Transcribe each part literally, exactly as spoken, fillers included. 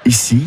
Ici,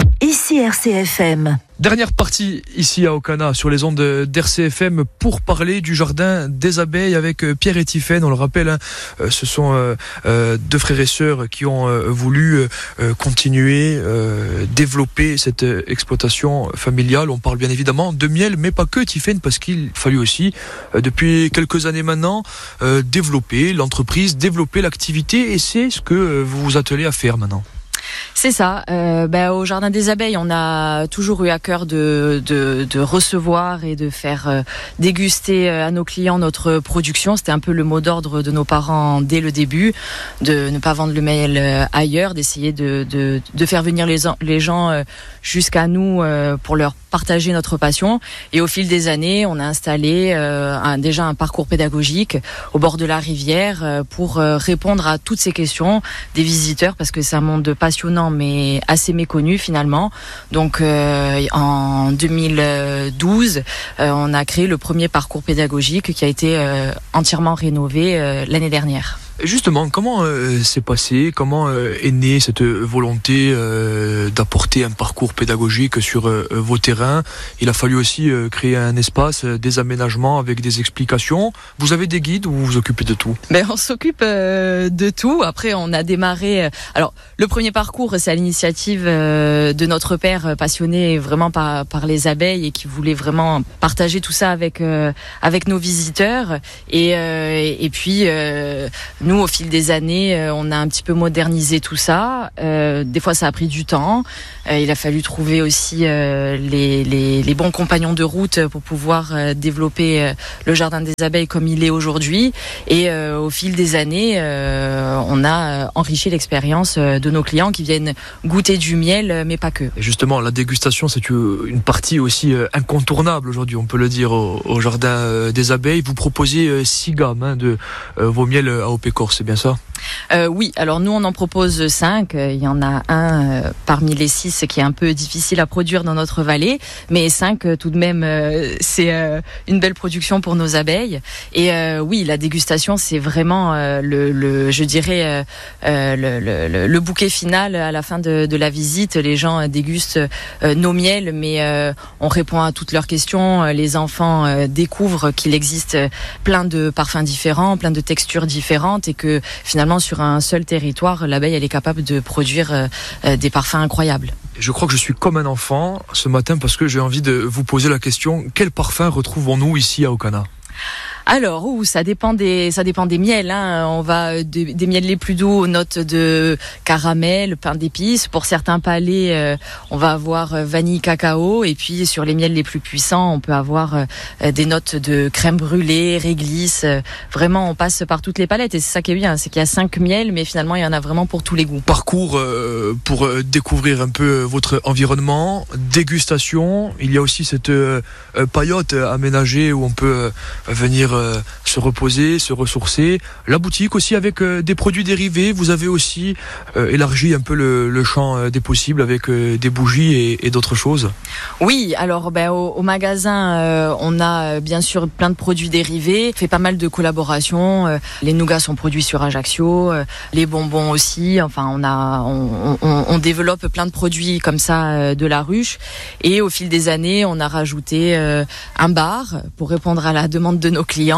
ici R C F M. Dernière partie ici à Ocana sur les ondes d'R C F M pour parler du jardin des abeilles avec Pierre et Tiffaine. On le rappelle, hein, ce sont euh, deux frères et sœurs qui ont euh, voulu euh, continuer, euh, développer cette exploitation familiale. On parle bien évidemment de miel, mais pas que Tiffaine, parce qu'il fallut aussi, euh, depuis quelques années maintenant, euh, développer l'entreprise, développer l'activité, et c'est ce que vous vous attelez à faire maintenant. C'est ça. Euh, ben, au Jardin des Abeilles, on a toujours eu à cœur de, de, de recevoir et de faire euh, déguster à nos clients notre production. C'était un peu le mot d'ordre de nos parents dès le début, de ne pas vendre le miel ailleurs, d'essayer de, de, de faire venir les, les gens euh, jusqu'à nous euh, pour leur partager notre passion. Et au fil des années, on a installé euh, un, déjà un parcours pédagogique au bord de la rivière euh, pour euh, répondre à toutes ces questions des visiteurs, parce que c'est un monde passionnant mais assez méconnu finalement. Donc euh, en deux mille douze, euh, on a créé le premier parcours pédagogique qui a été euh, entièrement rénové euh, l'année dernière. Justement, comment euh, s'est passé, comment euh, est née cette volonté euh, d'apporter un parcours pédagogique sur euh, vos terrains? Il a fallu aussi euh, créer un espace, euh, des aménagements avec des explications. Vous avez des guides ou vous vous occupez de tout? Ben, on s'occupe euh, de tout. Après, on a démarré... Euh, alors, le premier parcours, c'est à l'initiative euh, de notre père, passionné vraiment par, par les abeilles et qui voulait vraiment partager tout ça avec, euh, avec nos visiteurs. Et, euh, et puis... Euh, Nous, au fil des années, euh, on a un petit peu modernisé tout ça. Euh, des fois, ça a pris du temps. Euh, il a fallu trouver aussi euh, les, les, les bons compagnons de route pour pouvoir euh, développer euh, le jardin des abeilles comme il est aujourd'hui. Et euh, au fil des années, euh, on a enrichi l'expérience de nos clients qui viennent goûter du miel, mais pas que. Et justement, la dégustation, c'est une partie aussi incontournable aujourd'hui, on peut le dire, au, au jardin des abeilles. Vous proposez six gammes hein, de euh, vos miels A O P Corse, c'est bien ça? Euh, oui, alors nous on en propose cinq. Il y en a un euh, parmi les six qui est un peu difficile à produire dans notre vallée, mais cinq euh, tout de même euh, c'est euh, une belle production pour nos abeilles. Et euh, oui, la dégustation c'est vraiment euh, le, le, je dirais euh, le, le, le bouquet final à la fin de, de la visite. Les gens dégustent euh, nos miels, mais euh, on répond à toutes leurs questions. Les enfants euh, découvrent qu'il existe plein de parfums différents, plein de textures différentes, et que finalement sur un seul territoire, l'abeille elle est capable de produire euh, des parfums incroyables. Je crois que je suis comme un enfant ce matin parce que j'ai envie de vous poser la question, quel parfum retrouvons-nous ici à Ocana? Alors, ouh, ça dépend des, ça dépend des miels. Hein. On va de, des miels les plus doux aux notes de caramel, pain d'épices. Pour certains palais, euh, on va avoir vanille, cacao. Et puis sur les miels les plus puissants, on peut avoir euh, des notes de crème brûlée, réglisse. Euh, vraiment, on passe par toutes les palettes. Et c'est ça qui est bien, c'est qu'il y a cinq miels, mais finalement, il y en a vraiment pour tous les goûts. Parcours euh, pour euh, découvrir un peu votre environnement, dégustation. Il y a aussi cette euh, paillote aménagée où on peut euh, venir Euh, se reposer, se ressourcer. La boutique aussi avec euh, des produits dérivés. Vous avez aussi euh, élargi un peu le, le champ euh, des possibles avec euh, des bougies et, et d'autres choses. Oui, alors ben, au, au magasin, euh, on a bien sûr plein de produits dérivés. On fait pas mal de collaborations. Euh, les nougats sont produits sur Ajaccio, euh, les bonbons aussi. Enfin, on a, on, on, on développe plein de produits comme ça euh, de la ruche. Et au fil des années, on a rajouté euh, un bar pour répondre à la demande de nos clients.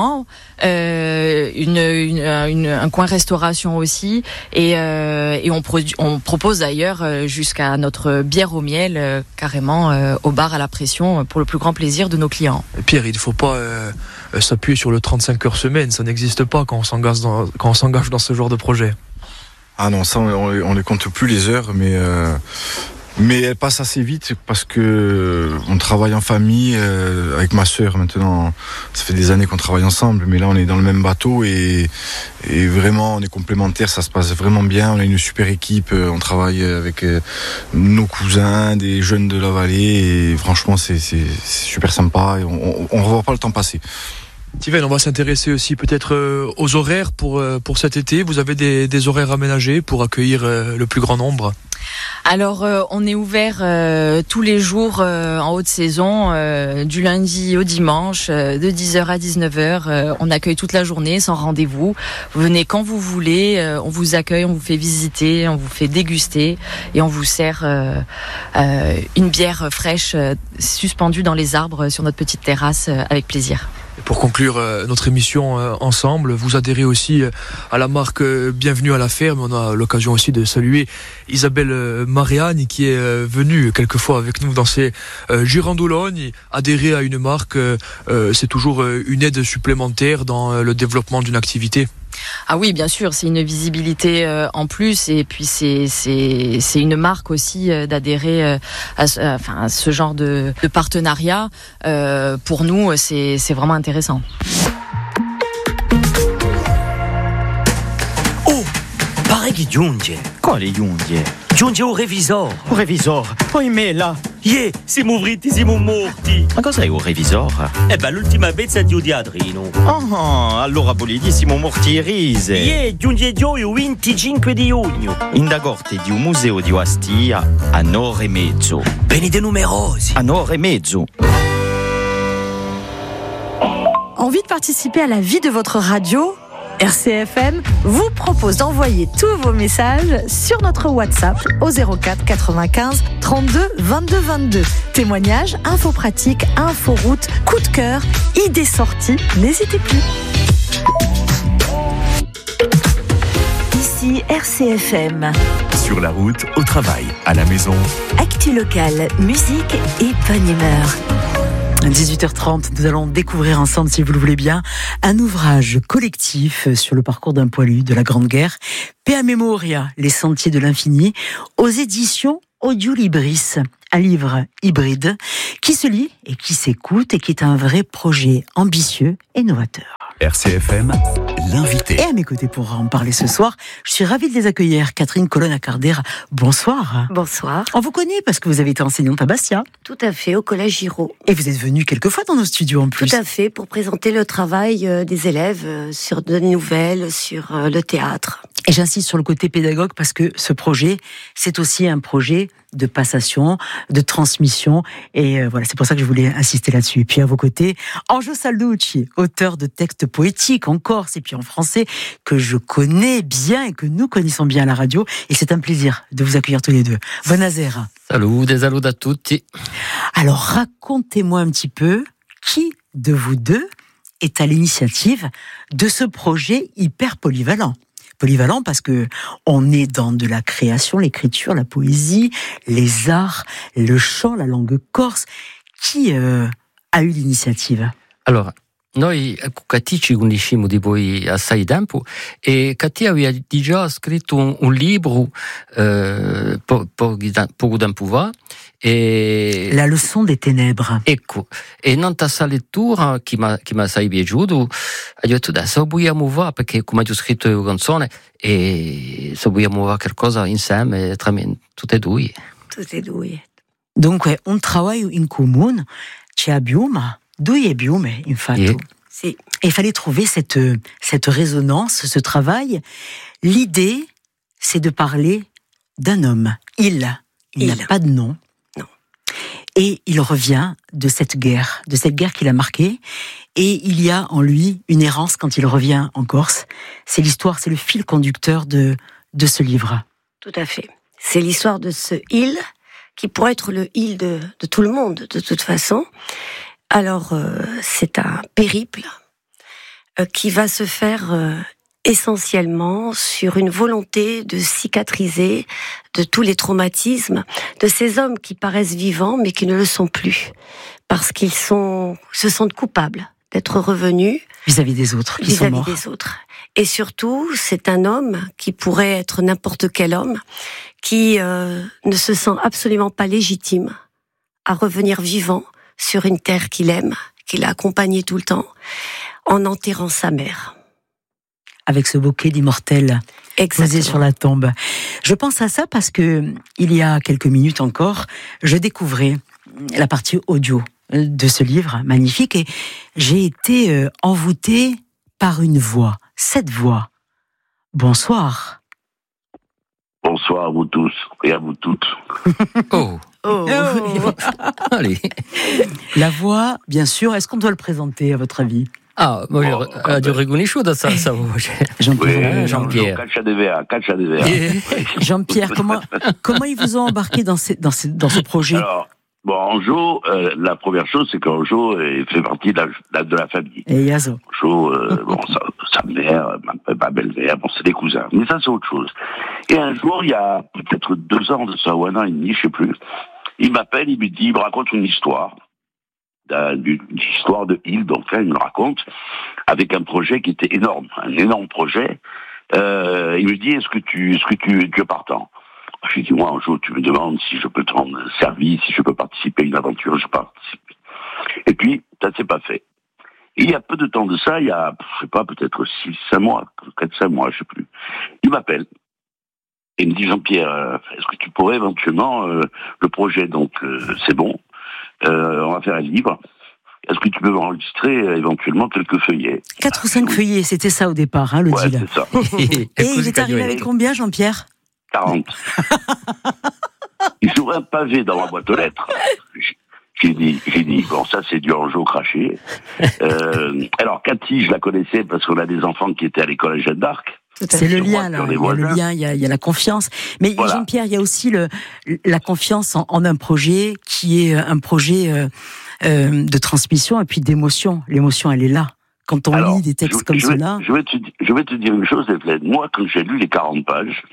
Euh, une, une, une, un coin restauration aussi, et, euh, et on, produit, on propose d'ailleurs jusqu'à notre bière au miel euh, carrément euh, au bar à la pression pour le plus grand plaisir de nos clients. Pierre, il ne faut pas euh, s'appuyer sur le trente-cinq heures semaine, ça n'existe pas quand on s'engage dans, quand on s'engage dans ce genre de projet. Ah non, ça on, on ne compte plus les heures, mais euh... Mais elle passe assez vite parce que on travaille en famille euh, avec ma sœur maintenant. Ça fait des années qu'on travaille ensemble, mais là on est dans le même bateau et, et vraiment on est complémentaires. Ça se passe vraiment bien. On a une super équipe. On travaille avec euh, nos cousins, des jeunes de la vallée et franchement c'est, c'est, c'est super sympa. Et on ne revoit pas le temps passer. Tiffaine, on va s'intéresser aussi peut-être euh, aux horaires pour, euh, pour cet été. Vous avez des, des horaires aménagés pour accueillir euh, le plus grand nombre? Alors, euh, on est ouvert euh, tous les jours euh, en haute saison, euh, du lundi au dimanche, euh, de dix heures à dix-neuf heures. Euh, on accueille toute la journée, sans rendez-vous. Vous venez quand vous voulez, euh, on vous accueille, on vous fait visiter, on vous fait déguster et on vous sert euh, euh, une bière fraîche euh, suspendue dans les arbres sur notre petite terrasse euh, avec plaisir. Pour conclure euh, notre émission euh, ensemble, vous adhérez aussi euh, à la marque euh, Bienvenue à la ferme. On a l'occasion aussi de saluer Isabelle euh, Mariani qui est euh, venue quelquefois avec nous dans ces euh, girandoulogne. Adhérer à une marque, euh, euh, c'est toujours euh, une aide supplémentaire dans euh, le développement d'une activité. Ah oui, bien sûr, c'est une visibilité euh, en plus et puis c'est c'est c'est une marque aussi euh, d'adhérer euh, à, ce, à, enfin, à ce genre de, de partenariat. Euh, pour nous, c'est c'est vraiment intéressant. Oh, pare che giunge. Quale giunge? Giunge un revisor. Un revisor? Ohimè là! Yeah, siamo vritti, siamo morti. Ma cos'è un revisor? Eh beh, l'ultima vezza di Adrino. Ah, allora volevi dire siamo morti rise. Yeah, giunge Gio il venticinque di giugno. In da corte di un museo di Ostia a nove e mezzo. Beni de numerosi. A nove e mezzo. Envie de participer à la vie de votre radio ? R C F M vous propose d'envoyer tous vos messages sur notre WhatsApp au zéro quatre quatre-vingt-quinze trente-deux vingt-deux vingt-deux. Témoignages, infos pratiques, infos route, coup de cœur, idées sorties, n'hésitez plus. Ici R C F M. Sur la route, au travail, à la maison. Actu locale, musique et bonne humeur. dix-huit heures trente, nous allons découvrir ensemble, si vous le voulez bien, un ouvrage collectif sur le parcours d'un poilu de la Grande Guerre, Pea Memoria, les sentiers de l'infini, aux éditions Audiolibris, un livre hybride qui se lit et qui s'écoute et qui est un vrai projet ambitieux et novateur. R C F M, l'invité. Et à mes côtés pour en parler ce soir, je suis ravie de les accueillir. Catherine Colonna-Cardera, bonsoir. Bonsoir. On vous connaît parce que vous avez été enseignante à Bastia. Tout à fait, au Collège Giraud. Et vous êtes venue quelques fois dans nos studios en plus. Tout à fait, pour présenter le travail des élèves sur des nouvelles, sur le théâtre. Et j'insiste sur le côté pédagogue parce que ce projet, c'est aussi un projet de passation, de transmission. Et voilà, c'est pour ça que je voulais insister là-dessus. Et puis à vos côtés, Anjo Salducci, auteur de textes poétiques en corse et puis en français, que je connais bien et que nous connaissons bien à la radio. Et c'est un plaisir de vous accueillir tous les deux. Buonasera. Salut, des saluts à tutti. Alors racontez-moi un petit peu qui de vous deux est à l'initiative de ce projet hyper polyvalent. Polyvalent parce que on est dans de la création, l'écriture, la poésie, les arts, le chant, la langue corse. Qui euh, a eu l'initiative? Allora, noi a Cati ci conosciamo di voi assai tempo e Cati aveva già scritto un, un libro eh, po, po, poco tempo fa. E La leçon des ténèbres. Ecco, e in questa lettura che mi ha assai piaciuto, ho detto adesso vogliamo fare, perché come ho scritto la canzone, e se vogliamo fare qualcosa insieme, tra me, tutte e due. Tutte e due. Dunque, un travail in comune, ci abbiamo, due abbiamo, infatti. Yeah. Sì. Et il fallait trouver cette, cette résonance, ce travail. L'idée, c'est de parler d'un homme. Il, il, il. n'a pas de nom. Non. Et il revient de cette guerre, de cette guerre qu'il a marquée. Et il y a en lui une errance quand il revient en Corse. C'est l'histoire, c'est le fil conducteur de, de ce livre. Tout à fait. C'est l'histoire de ce il qui pourrait être le il de, de tout le monde, de toute façon. Alors, euh, c'est un périple euh, qui va se faire euh, essentiellement sur une volonté de cicatriser de tous les traumatismes de ces hommes qui paraissent vivants mais qui ne le sont plus parce qu'ils sont, se sentent coupables d'être revenus vis-à-vis des autres qui sont morts. Vis-à-vis des autres. Et surtout, c'est un homme qui pourrait être n'importe quel homme qui euh, ne se sent absolument pas légitime à revenir vivant sur une terre qu'il aime, qu'il a accompagnée tout le temps, en enterrant sa mère. Avec ce bouquet d'immortels posé sur la tombe. Je pense à ça parce que, il y a quelques minutes encore, je découvrais la partie audio de ce livre magnifique et j'ai été envoûtée par une voix, cette voix. Bonsoir. Bonsoir à vous tous et à vous toutes. Oh. Oh. Allez. La voix, bien sûr, est-ce qu'on doit le présenter à votre avis? Ah, moi, oh, je du Rigonichou dans ça, ça vaut. Jean-Pierre. Oui, Jean-Pierre. Catch D V A, catch D V A. Jean-Pierre, comment, comment ils vous ont embarqué dans, ces, dans, ces, dans ce projet? Alors, bon, Anjo, euh, la première chose, c'est qu'Anjo fait partie de la, de la famille. Et Yazo. Anjo, euh, bon, sa, sa mère, ma, ma belle-mère, bon, c'est des cousins. Mais ça, c'est autre chose. Et un jour, il y a peut-être deux ans de ça, ou un an et demi, je sais plus, il m'appelle, il me dit, il me raconte une histoire. D'une histoire de île, donc là, il me raconte, avec un projet qui était énorme, un énorme projet. Euh, il me dit, est-ce que tu, est-ce que tu, tu es partant? Je lui dis, moi, un jour, tu me demandes si je peux te rendre service, si je peux participer à une aventure, je participe. Et puis, ça s'est pas fait. Et il y a peu de temps de ça, il y a, je sais pas, peut-être six, cinq mois, quatre, cinq mois, je sais plus. Il m'appelle. Et il me dit, Jean-Pierre, est-ce que tu pourrais éventuellement, euh, le projet, donc, euh, c'est bon. Euh, on va faire un livre. Est-ce que tu peux enregistrer euh, éventuellement quelques feuillets? Quatre ou cinq oui. feuillets, c'était ça au départ, hein, le ouais, deal. C'est ça. Et, et il est arrivé avec combien, Jean-Pierre? quarante. Il s'ouvre un pavé dans ma boîte aux lettres. J'ai dit, j'ai dit, bon, ça c'est du Anjo craché. Euh, alors Cathy, je la connaissais parce qu'on a des enfants qui étaient à l'école Jeanne d'Arc. C'est le lien, là. Il y a le lien, il y a, il y a la confiance. Mais voilà. Jean-Pierre, il y a aussi le, la confiance en, en un projet qui est un projet euh, euh, de transmission et puis d'émotion. L'émotion, elle est là. Quand on Alors, lit des textes je, comme je vais, cela. Je vais, te, je vais te dire une chose, Evelyne. Moi, quand j'ai lu les quarante pages,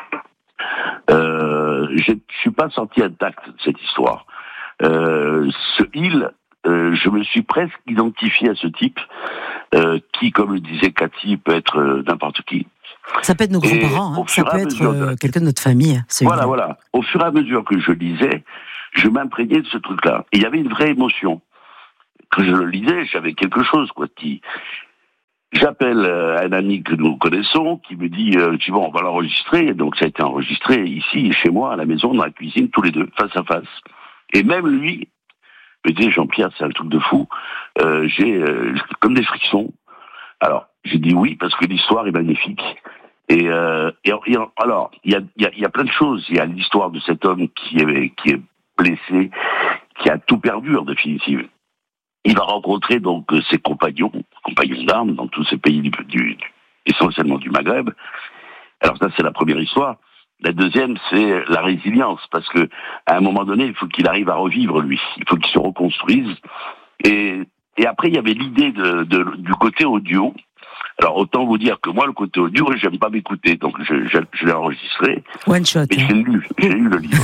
euh, je ne suis pas sorti intact de cette histoire. Euh, ce il, euh, je me suis presque identifié à ce type, euh, qui, comme le disait Cathy, peut être euh, n'importe qui. Ça peut être nos grands-parents, hein. Ça peut être euh, quelqu'un de notre famille. Voilà, voilà. Au fur et à mesure que je lisais, je m'imprégnais de ce truc-là. Et il y avait une vraie émotion. Quand je le lisais, j'avais quelque chose, quoi, qui... J'appelle euh, un ami que nous connaissons, qui me dit, euh, tu vois, on va l'enregistrer. Donc ça a été enregistré ici, chez moi, à la maison, dans la cuisine, tous les deux, face à face. Et même lui me dit, Jean-Pierre, c'est un truc de fou. Euh, j'ai euh, comme des frictions. Alors, j'ai dit oui, parce que l'histoire est magnifique. Et, euh, et, et alors, il y a, y, a, y a plein de choses. Il y a l'histoire de cet homme qui est, qui est blessé, qui a tout perdu en définitive. Il va rencontrer donc ses compagnons, compagnons d'armes dans tous ces pays du, du, du, essentiellement du Maghreb. Alors ça, c'est la première histoire. La deuxième, c'est la résilience, parce que à un moment donné, il faut qu'il arrive à revivre lui. Il faut qu'il se reconstruise. Et, et après, il y avait l'idée de, de, du côté audio. Alors autant vous dire que moi, le côté audio, j'aime pas m'écouter, donc je, je, je l'ai enregistré. One shot. Mais j'ai lu, j'ai lu le livre.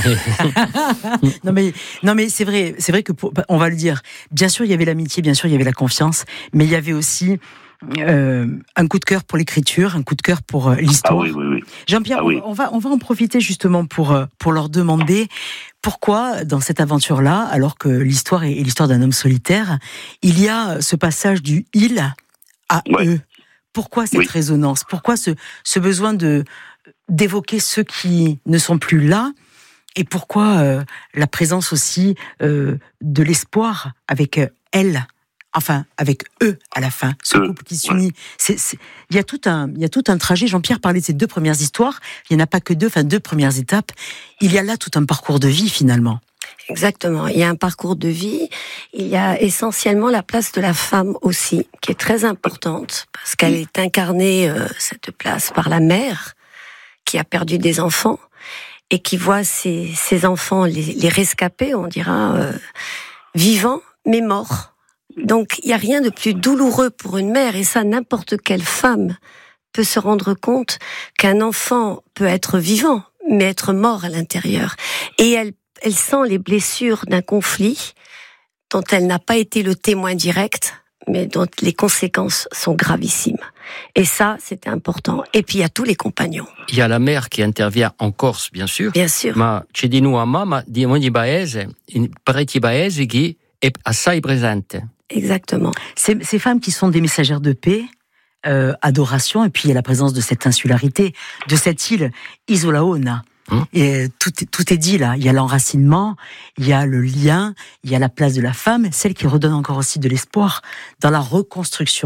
non mais non mais c'est vrai, c'est vrai que pour, on va le dire. Bien sûr, il y avait l'amitié, bien sûr, il y avait la confiance, mais il y avait aussi euh, un coup de cœur pour l'écriture, un coup de cœur pour euh, l'histoire. Ah oui, oui, oui. Jean-Pierre, ah oui. on va on va en profiter justement pour euh, pour leur demander pourquoi dans cette aventure-là, alors que l'histoire est, est l'histoire d'un homme solitaire, il y a ce passage du il à ouais. eux. Pourquoi cette oui. résonance? Pourquoi ce, ce besoin de, d'évoquer ceux qui ne sont plus là? Et pourquoi euh, la présence aussi euh, de l'espoir avec euh, elle, enfin avec eux à la fin, ce euh, couple qui s'unit. C'est, c'est, il y a tout un, il y a tout un trajet. Jean-Pierre parlait de ces deux premières histoires. Il n'y en a pas que deux, enfin deux premières étapes. Il y a là tout un parcours de vie finalement. Exactement. Il y a un parcours de vie. Il y a essentiellement la place de la femme aussi, qui est très importante, parce qu'elle est incarnée, euh, cette place, par la mère, qui a perdu des enfants, et qui voit ses, ses enfants, les, les rescapés, on dira, euh, vivants, mais morts. Donc, il n'y a rien de plus douloureux pour une mère, et ça, n'importe quelle femme peut se rendre compte qu'un enfant peut être vivant, mais être mort à l'intérieur. Et elle Elle sent les blessures d'un conflit dont elle n'a pas été le témoin direct, mais dont les conséquences sont gravissimes. Et ça, c'était important. Et puis, il y a tous les compagnons. Il y a la mère qui intervient en Corse, bien sûr. Bien sûr. Ma c'è di nuovo ma di ogni paese, in parecchi paesi che è assai presente. Exactement. Ces, ces femmes qui sont des messagères de paix, euh, adoration, et puis il y a la présence de cette insularité, de cette île Isola Ona. Et tout, tout est dit là. Il y a l'enracinement, il y a le lien, il y a la place de la femme, celle qui redonne encore aussi de l'espoir dans la reconstruction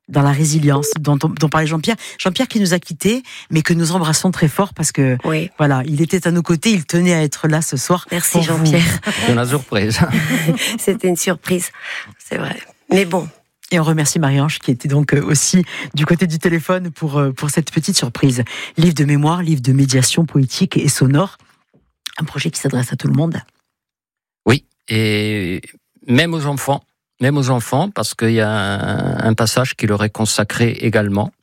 dans la résilience dont, dont parlait Jean-Pierre. Jean-Pierre qui nous a quittés, mais que nous embrassons très fort parce que oui. voilà, il était à nos côtés, il tenait à être là ce soir. Merci Jean-Pierre. C'est une surprise. C'était une surprise, c'est vrai. Mais bon. Et on remercie Marie-Ange qui était donc aussi du côté du téléphone pour, pour cette petite surprise. Livre de mémoire, livre de médiation poétique et sonore. Un projet qui s'adresse à tout le monde. Oui, et même aux enfants. Même aux enfants, parce qu'il y a un, un passage qui leur est consacré également.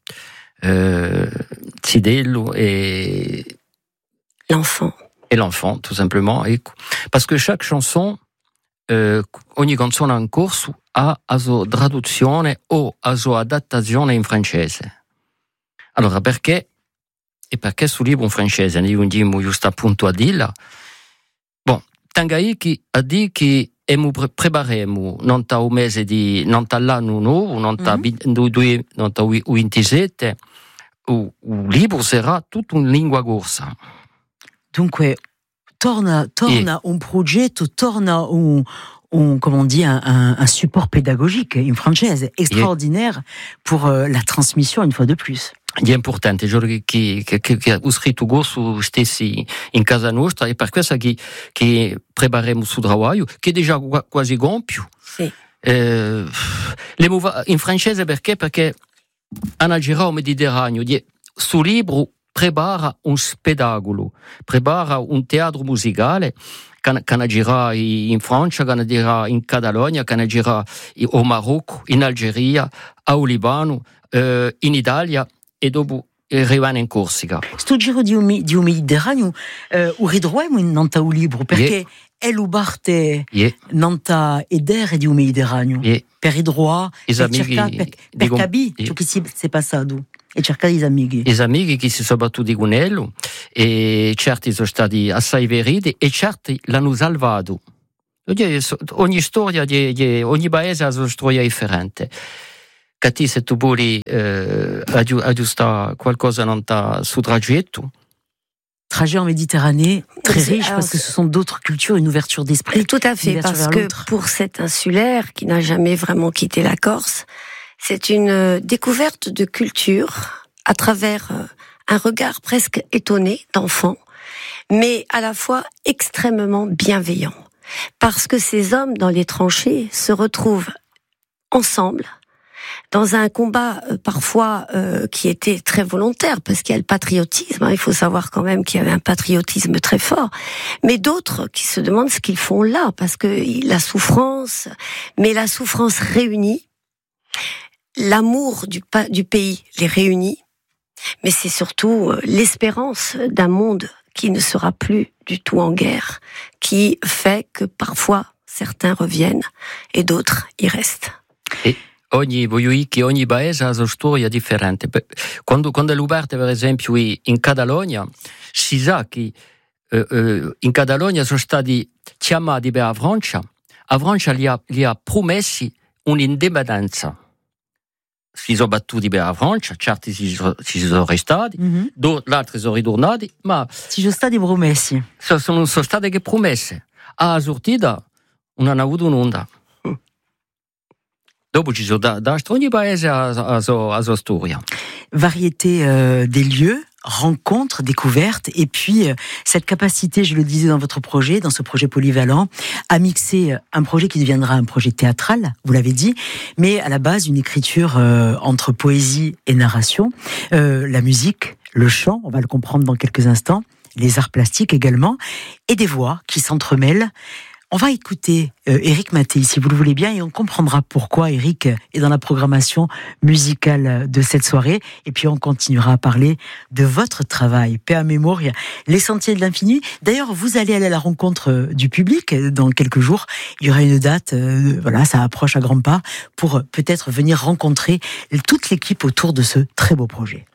Euh, Cidello et... L'enfant. Et l'enfant, tout simplement. Et, parce que chaque chanson, eh, ogni canzone ha un corso, ha la sua traduzione o la sua adattazione in francese. Allora, perché? E perché sul libro in francese? Noi andiamo giusto appunto a dirla. Bon, Tangaiki ha detto che e mu preparemo non ta un mese di non ta l'anno nuovo, non ta due non ta ventisette, il libro sarà tutto in lingua corsa. Dunque torna torna un progetto, torna un un comment on dit un, un, un support pédagogique in francese extraordinaire pour euh, la transmission une fois de plus. È importante, che, che, che, che ho scritto corso stessi in casa nostra e per questo che, che prepariamo sul lavoro, che è già quasi compio. Sì. Eh, le mova, in francese perché? Perché hanno girato il Mediterraneo, sul libro prepara un spettacolo, prepara un teatro musicale che hanno girato in Francia, che hanno girato in Catalogna, che hanno girato in Marocco, in Algeria, a Libano, eh, in Italia. E dopo arrivano in Corsica. Sto giro di un, di un Mediterraneo, uh, o ritroviamo in nanta un libro, perché yeah. è l'ubarte yeah. nanta eder di un Mediterraneo. Yeah. Per i droit, per cercare, per, per capire ciò che si è passato. E cercare gli amici. Gli amici che si sono battuti con lui, e certi sono stati assai veriti, e certi l'hanno salvato. Ogni storia, di, di, ogni paese ha una storia differente. Cati, se tu vuoi eh, aggiustare qualcosa non ta sul tragitto. Trajet en Méditerranée, très riche, alors, parce que ce sont d'autres cultures, une ouverture d'esprit. Tout à fait, parce que pour cet insulaire qui n'a jamais vraiment quitté la Corse, c'est une découverte de culture à travers un regard presque étonné d'enfant, mais à la fois extrêmement bienveillant. Parce que ces hommes dans les tranchées se retrouvent ensemble, dans un combat euh, parfois euh, qui était très volontaire, parce qu'il y a le patriotisme, hein, il faut savoir quand même qu'il y avait un patriotisme très fort, mais d'autres qui se demandent ce qu'ils font là, parce que la souffrance, mais la souffrance réunie, l'amour du, du pays les réunit, mais c'est surtout euh, l'espérance d'un monde qui ne sera plus du tout en guerre, qui fait que parfois certains reviennent et d'autres y restent. Et ogni, voglio dire che ogni paese ha una storia differente. Quando, quando è l'Ubarte, per esempio, in Catalogna, si sa che eh, eh, in Catalogna sono stati chiamati per la Francia, la Francia gli ha, gli ha promessi un'indipendenza. Si sono battuti per la Francia, certi si, si sono restati, mm-hmm. altri sono ritornati, ma... Si sono stati promessi. Sono, sono state che promesse. Alla sortita non hanno avuto un'onda. Dopo ci sono da, da ogni paese ha la sua storia. Variété euh, des lieux, rencontres, découvertes, et puis euh, cette capacité, je le disais dans votre projet, dans ce projet polyvalent, à mixer un projet qui deviendra un projet théâtral, vous l'avez dit, mais à la base une écriture euh, entre poésie et narration, euh, la musique, le chant, on va le comprendre dans quelques instants, les arts plastiques également, et des voix qui s'entremêlent. On va écouter euh, Éric Mattei, si vous le voulez bien, et on comprendra pourquoi Éric est dans la programmation musicale de cette soirée. Et puis on continuera à parler de votre travail, Paix à Memoria, les Sentiers de l'Infini. D'ailleurs, vous allez aller à la rencontre du public dans quelques jours. Il y aura une date, euh, voilà, ça approche à grands pas, pour peut-être venir rencontrer toute l'équipe autour de ce très beau projet.